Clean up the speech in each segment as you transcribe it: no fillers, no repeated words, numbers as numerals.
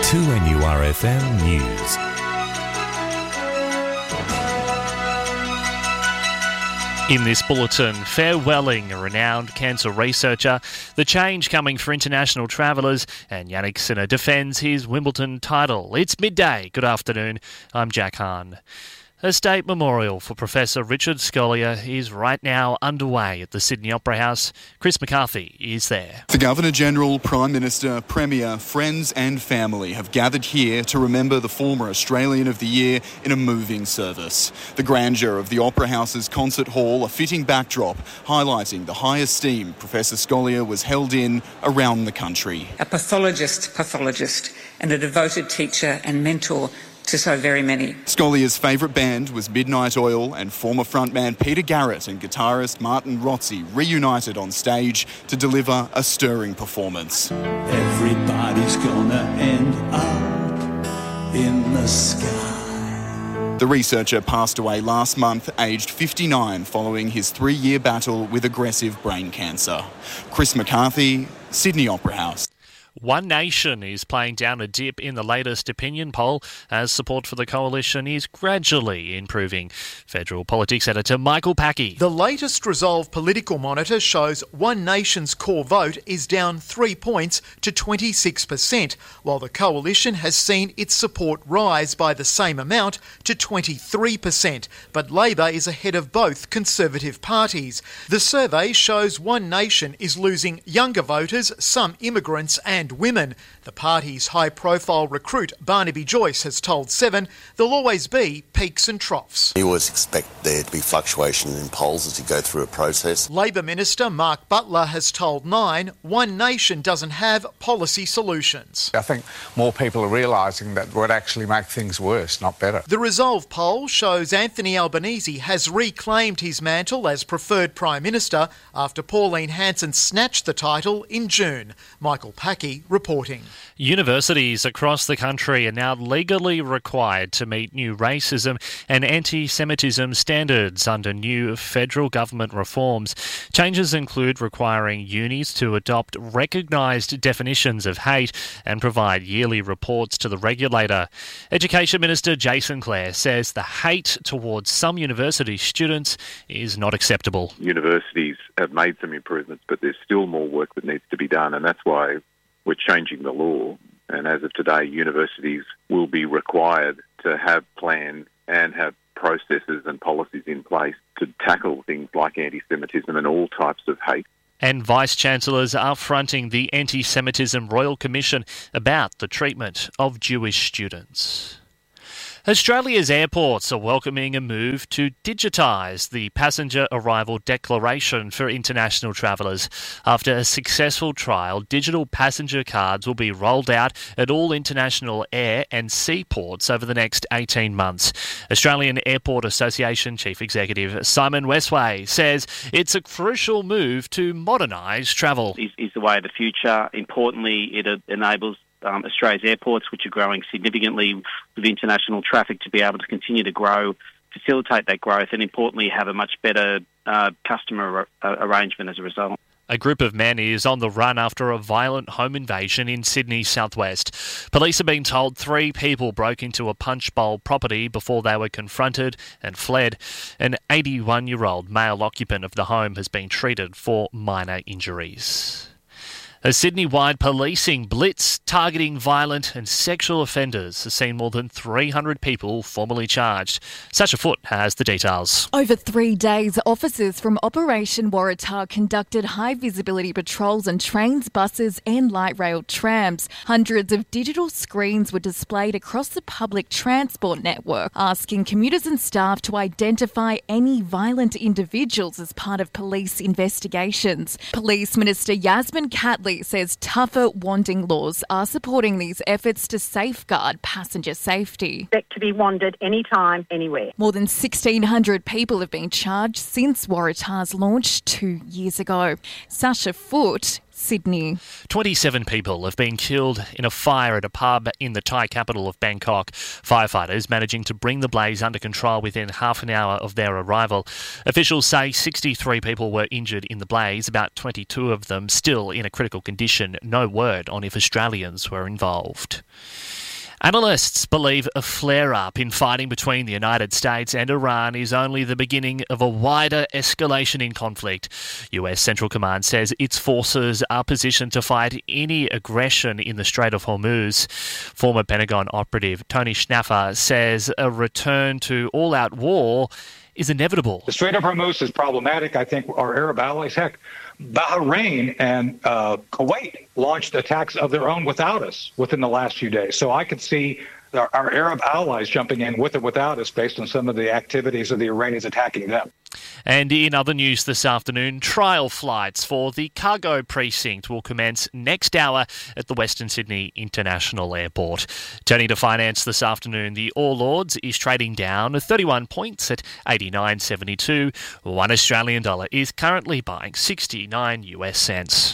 2NURFM News. In this bulletin, farewelling a renowned cancer researcher, the change coming for international travellers, and Yannick Sinner defends his Wimbledon title. It's midday. Good afternoon. I'm Jack Hahn. A state memorial for Professor Richard Scolyer is right now underway at the Sydney Opera House. Chris McCarthy is there. The Governor-General, Prime Minister, Premier, friends and family have gathered here to remember the former Australian of the Year in a moving service. The grandeur of the Opera House's concert hall, a fitting backdrop highlighting the high esteem Professor Scolyer was held in around the country. A pathologist, and a devoted teacher and mentor to so very many. Scolyer's favourite band was Midnight Oil, and former frontman Peter Garrett and guitarist Martin Rotzi reunited on stage to deliver a stirring performance. Everybody's gonna end up in the sky. The researcher passed away last month, aged 59, following his 3-year battle with aggressive brain cancer. Chris McCarthy, Sydney Opera House. One Nation is playing down a dip in the latest opinion poll as support for the coalition is gradually improving. Federal politics editor Michael Packey. The latest Resolve Political Monitor shows One Nation's core vote is down 3 points to 26%, while the coalition has seen its support rise by the same amount to 23%. But Labor is ahead of both Conservative parties. The survey shows One Nation is losing younger voters, some immigrants and women. The party's high-profile recruit Barnaby Joyce has told Seven there'll always be peaks and troughs. You always expect there to be fluctuation in polls as you go through a process. Labor Minister Mark Butler has told Nine One Nation doesn't have policy solutions. I think more people are realising that would actually make things worse, not better. The Resolve poll shows Anthony Albanese has reclaimed his mantle as preferred Prime Minister after Pauline Hanson snatched the title in June. Michael Packey reporting. Universities across the country are now legally required to meet new racism and anti-Semitism standards under new federal government reforms. Changes include requiring unis to adopt recognised definitions of hate and provide yearly reports to the regulator. Education Minister Jason Clare says the hate towards some university students is not acceptable. Universities have made some improvements, but there's still more work that needs to be done, and that's why we're changing the law, and as of today, universities will be required to have plans and have processes and policies in place to tackle things like anti-Semitism and all types of hate. And Vice-Chancellors are fronting the Anti-Semitism Royal Commission about the treatment of Jewish students. Australia's airports are welcoming a move to digitise the passenger arrival declaration for international travellers. After a successful trial, digital passenger cards will be rolled out at all international air and seaports over the next 18 months. Australian Airport Association Chief Executive Simon Westway says it's a crucial move to modernise travel. Is the way of the future. Importantly, it enables Australia's airports, which are growing significantly with international traffic, to be able to continue to grow, facilitate that growth, and importantly have a much better customer arrangement as a result. A group of men is on the run after a violent home invasion in Sydney's southwest. Police have been told 3 people broke into a Punch Bowl property before they were confronted and fled. An 81-year-old male occupant of the home has been treated for minor injuries. A Sydney-wide policing blitz targeting violent and sexual offenders has seen more than 300 people formally charged. Sacha Foote has the details. Over 3 days, officers from Operation Waratah conducted high-visibility patrols on trains, buses and light rail trams. Hundreds of digital screens were displayed across the public transport network, asking commuters and staff to identify any violent individuals as part of police investigations. Police Minister Yasmin Catley says tougher wanding laws are supporting these efforts to safeguard passenger safety. Expect to be wandered anytime, anywhere. More than 1,600 people have been charged since Waratah's launch 2 years ago. Sacha Foote, Sydney. 27 people have been killed in a fire at a pub in the Thai capital of Bangkok. Firefighters managing to bring the blaze under control within half an hour of their arrival. Officials say 63 people were injured in the blaze, about 22 of them still in a critical condition. No word on if Australians were involved. Analysts believe a flare-up in fighting between the United States and Iran is only the beginning of a wider escalation in conflict. US Central Command says its forces are positioned to fight any aggression in the Strait of Hormuz. Former Pentagon operative Tony Schnaffer says a return to all-out war is inevitable. The Strait of Hormuz is problematic. I think our Arab allies, heck, Bahrain and Kuwait launched attacks of their own without us within the last few days. So I could see our Arab allies jumping in with or without us based on some of the activities of the Iranians attacking them. And in other news this afternoon, trial flights for the cargo precinct will commence next hour at the Western Sydney International Airport. Turning to finance this afternoon, the All Ords is trading down 31 points at 89.72. One Australian dollar is currently buying 69 US cents.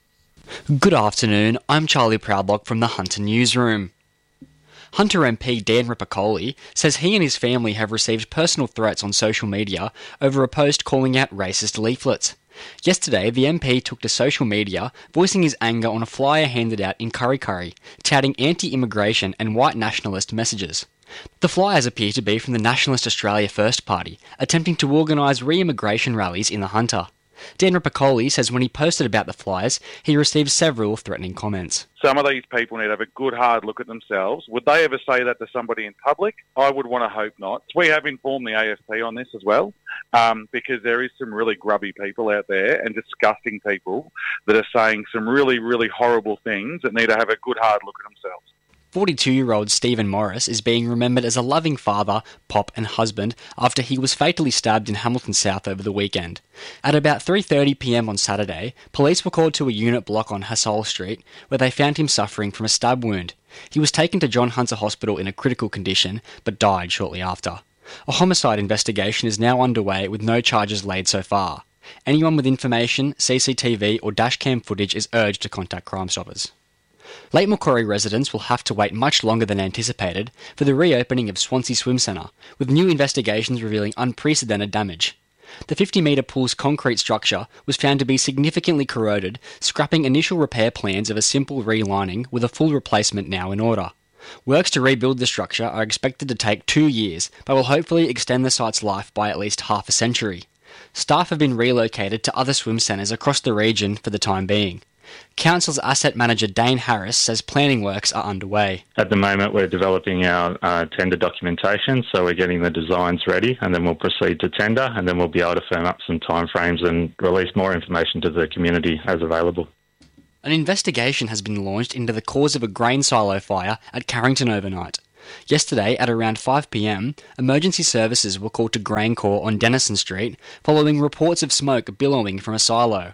Good afternoon, I'm Charlie Proudlock from the Hunter Newsroom. Hunter MP Dan Ripacoli says he and his family have received personal threats on social media over a post calling out racist leaflets. Yesterday, the MP took to social media, voicing his anger on a flyer handed out in Kurri Kurri, touting anti-immigration and white nationalist messages. The flyers appear to be from the Nationalist Australia First Party, attempting to organise re-immigration rallies in the Hunter. Dan Ripacoli says when he posted about the flyers, he received several threatening comments. Some of these people need to have a good hard look at themselves. Would they ever say that to somebody in public? I would want to hope not. We have informed the AFP on this as well, because there is some really grubby people out there and disgusting people that are saying some really, really horrible things that need to have a good hard look at themselves. 42-year-old Stephen Morris is being remembered as a loving father, pop and husband after he was fatally stabbed in Hamilton South over the weekend. At about 3:30pm on Saturday, police were called to a unit block on Hassall Street where they found him suffering from a stab wound. He was taken to John Hunter Hospital in a critical condition but died shortly after. A homicide investigation is now underway with no charges laid so far. Anyone with information, CCTV or dashcam footage is urged to contact Crime Stoppers. Lake Macquarie residents will have to wait much longer than anticipated for the reopening of Swansea Swim Centre, with new investigations revealing unprecedented damage. The 50-metre pool's concrete structure was found to be significantly corroded, scrapping initial repair plans of a simple relining with a full replacement now in order. Works to rebuild the structure are expected to take 2 years, but will hopefully extend the site's life by at least half a century. Staff have been relocated to other swim centres across the region for the time being. Council's asset manager Dane Harris says planning works are underway. At the moment we're developing our tender documentation, so we're getting the designs ready and then we'll proceed to tender and then we'll be able to firm up some timeframes and release more information to the community as available. An investigation has been launched into the cause of a grain silo fire at Carrington overnight. Yesterday, at around 5pm, emergency services were called to GrainCorp on Denison Street following reports of smoke billowing from a silo.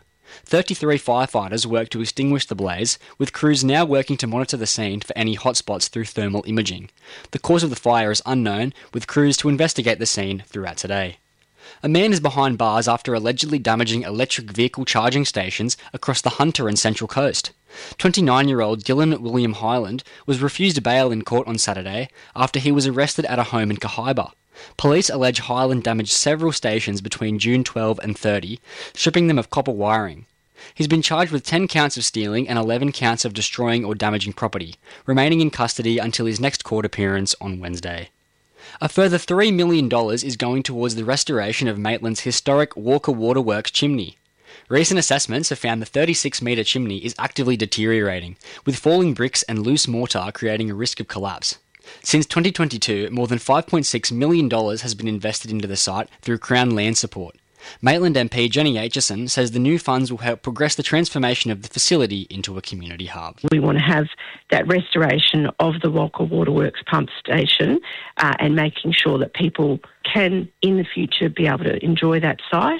33 firefighters worked to extinguish the blaze, with crews now working to monitor the scene for any hotspots through thermal imaging. The cause of the fire is unknown, with crews to investigate the scene throughout today. A man is behind bars after allegedly damaging electric vehicle charging stations across the Hunter and Central Coast. 29-year-old Dylan William Hyland was refused bail in court on Saturday after he was arrested at a home in Cahaiba. Police allege Hyland damaged several stations between June 12 and 30, stripping them of copper wiring. He's been charged with 10 counts of stealing and 11 counts of destroying or damaging property, remaining in custody until his next court appearance on Wednesday. A further $3 million is going towards the restoration of Maitland's historic Walker Waterworks chimney. Recent assessments have found the 36-metre chimney is actively deteriorating, with falling bricks and loose mortar creating a risk of collapse. Since 2022, more than $5.6 million has been invested into the site through Crown land support. Maitland MP Jenny Aitchison says the new funds will help progress the transformation of the facility into a community hub. We want to have that restoration of the Walker Waterworks pump station and making sure that people can, in the future, be able to enjoy that site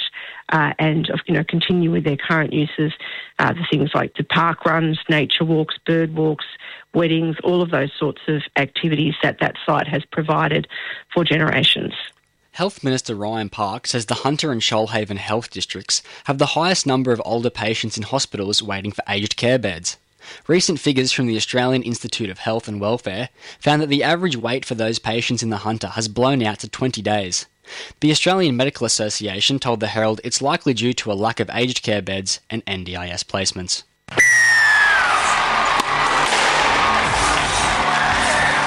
and continue with their current uses, the things like the park runs, nature walks, bird walks, weddings, all of those sorts of activities that site has provided for generations. Health Minister Ryan Park says the Hunter and Shoalhaven health districts have the highest number of older patients in hospitals waiting for aged care beds. Recent figures from the Australian Institute of Health and Welfare found that the average wait for those patients in the Hunter has blown out to 20 days. The Australian Medical Association told the Herald it's likely due to a lack of aged care beds and NDIS placements.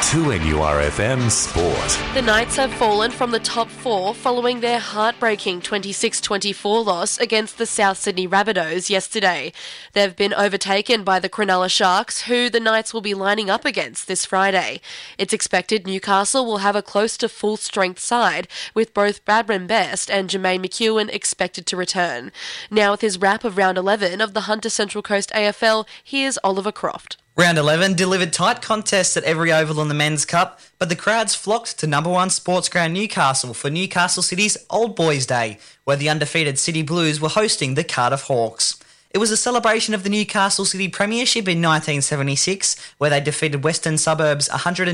2NURFM Sport. The Knights have fallen from the top four following their heartbreaking 26-24 loss against the South Sydney Rabbitohs yesterday. They've been overtaken by the Cronulla Sharks, who the Knights will be lining up against this Friday. It's expected Newcastle will have a close to full-strength side, with both Bradman Best and Jermaine McEwen expected to return. Now with his wrap of Round 11 of the Hunter Central Coast AFL, here's Oliver Croft. Round 11 delivered tight contests at every oval in the Men's Cup, but the crowds flocked to number 1 sports ground Newcastle for Newcastle City's Old Boys Day, where the undefeated City Blues were hosting the Cardiff Hawks. It was a celebration of the Newcastle City Premiership in 1976, where they defeated Western Suburbs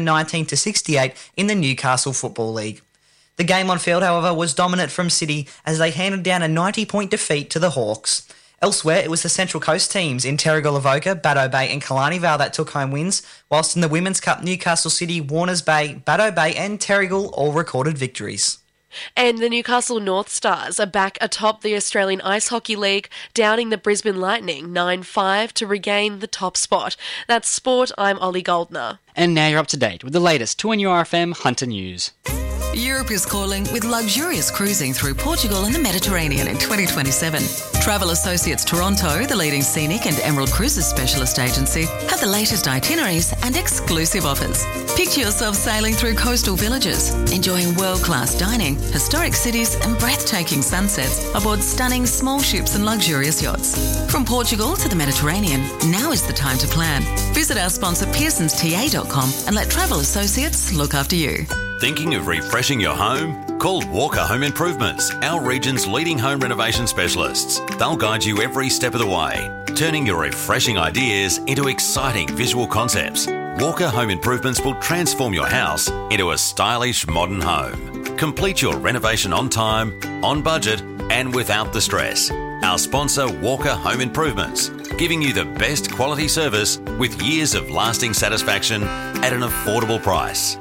119-68 in the Newcastle Football League. The game on field, however, was dominant from City as they handed down a 90-point defeat to the Hawks. Elsewhere, it was the Central Coast teams in Terrigal Avoca, Baddo Bay and Killarney Vale that took home wins, whilst in the Women's Cup, Newcastle City, Warners Bay, Baddo Bay and Terrigal all recorded victories. And the Newcastle North Stars are back atop the Australian Ice Hockey League, downing the Brisbane Lightning 9-5 to regain the top spot. That's sport. I'm Ollie Goldner. And now you're up to date with the latest 2NURFM Hunter News. Europe is calling with luxurious cruising through Portugal and the Mediterranean in 2027. Travel Associates Toronto, the leading scenic and Emerald Cruises specialist agency, have the latest itineraries and exclusive offers. Picture yourself sailing through coastal villages, enjoying world-class dining, historic cities and breathtaking sunsets aboard stunning small ships and luxurious yachts. From Portugal to the Mediterranean, now is the time to plan. Visit our sponsor pearsonsta.com and let Travel Associates look after you. Thinking of refreshing your home? Call Walker Home Improvements, our region's leading home renovation specialists. They'll guide you every step of the way, turning your refreshing ideas into exciting visual concepts. Walker Home Improvements will transform your house into a stylish modern home. Complete your renovation on time, on budget and without the stress. Our sponsor, Walker Home Improvements, giving you the best quality service with years of lasting satisfaction at an affordable price.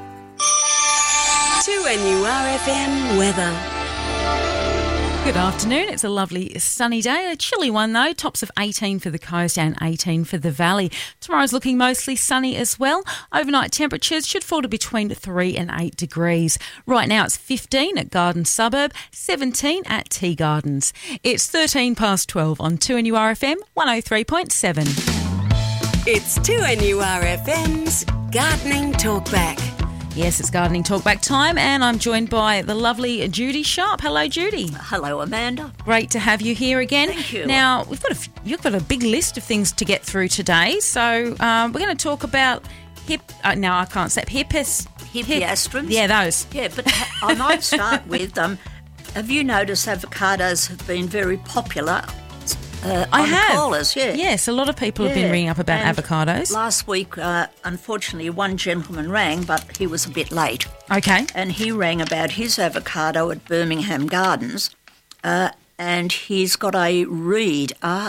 2NURFM weather. Good afternoon. It's a lovely sunny day. A chilly one though. Tops of 18 for the coast and 18 for the valley. Tomorrow's looking mostly sunny as well. Overnight temperatures should fall to between 3 and 8 degrees. Right now it's 15 at Garden Suburb, 17 at Tea Gardens. It's 13 past 12 on 2NURFM 103.7. It's 2NURFM's Gardening Talkback. Yes, it's Gardening Talkback time, and I'm joined by the lovely Judy Sharp. Hello, Judy. Hello, Amanda. Great to have you here again. Thank you. Now, you've got a big list of things to get through today, so we're going to talk about hippeastrums. Yeah, those. Yeah, but I might start with have you noticed avocados have been very popular? I have. Callers, yeah. Yes, a lot of people have been ringing up about avocados. Last week, unfortunately, one gentleman rang, but he was a bit late. Okay. And he rang about his avocado at Birmingham Gardens, and he's got a Reed,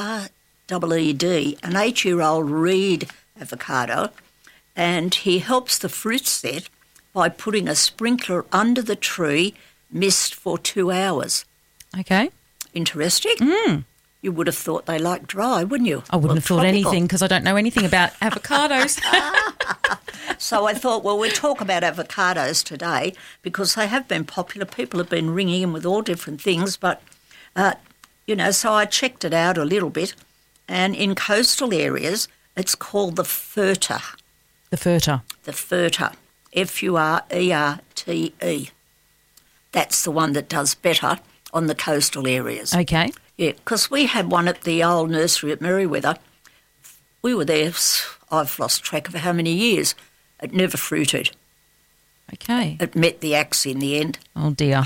R-E-E-D, an 8-year-old Reed avocado, and he helps the fruit set by putting a sprinkler under the tree, mist for 2 hours. Okay. Interesting. You would have thought they like dry, wouldn't you? I wouldn't have thought anything because I don't know anything about avocados. So I thought, well, we'll talk about avocados today because they have been popular. People have been ringing in with all different things, but, so I checked it out a little bit. And in coastal areas, it's called the furter. The furter. The furter. F-U-R-E-R-T-E. That's the one that does better on the coastal areas. Okay. Yeah, because we had one at the old nursery at Merriweather. We were there, I've lost track of how many years. It never fruited. Okay. It met the axe in the end. Oh, dear.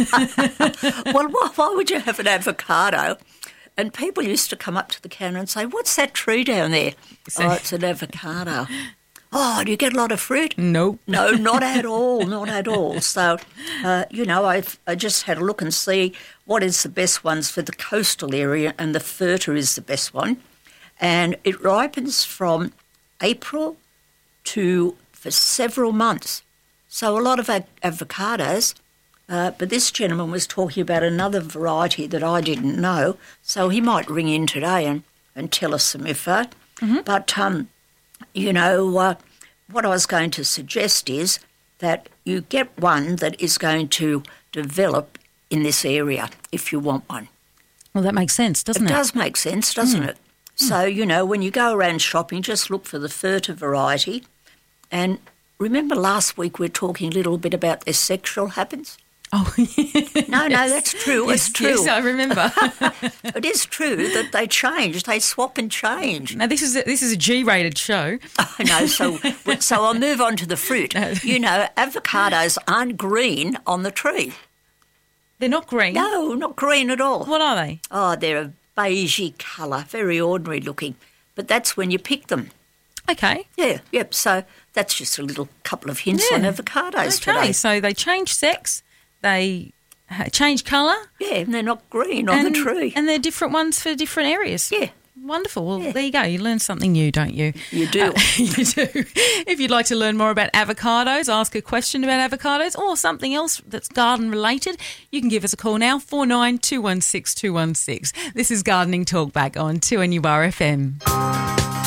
Well, why would you have an avocado? And people used to come up to the counter and say, what's that tree down there? Oh, it's an avocado. Oh, do you get a lot of fruit? No. No, not at all, not at all. So, I just had a look and see what is the best ones for the coastal area, and the furter is the best one. And it ripens from April for several months. So a lot of avocados, but this gentleman was talking about another variety that I didn't know, so he might ring in today and tell us some info. Mm-hmm. But, what I was going to suggest is that you get one that is going to develop in this area if you want one. Well, that makes sense, doesn't it? It does make sense, doesn't it? So, when you go around shopping, just look for the Furta variety. And remember last week we were talking a little bit about their sexual habits? Oh, No, that's true. Yes, It's true. Yes, I remember. It is true that they change. They swap and change. Now, this is a G-rated show. I know. So I'll move on to the fruit. Avocados aren't green on the tree. They're not green? No, not green at all. What are they? Oh, they're a beigey colour, very ordinary looking. But that's when you pick them. Okay. Yeah, yep. So that's just a little couple of hints on avocados Okay, today. so they change sex, they change colour. Yeah, and they're not green on the tree. And they're different ones for different areas. Yeah. Wonderful. Well, there you go. You learn something new, don't you? You do. You do. If you'd like to learn more about avocados, ask a question about avocados or something else that's garden related, you can give us a call now, 49 216 216. This is Gardening Talk back on 2NURFM.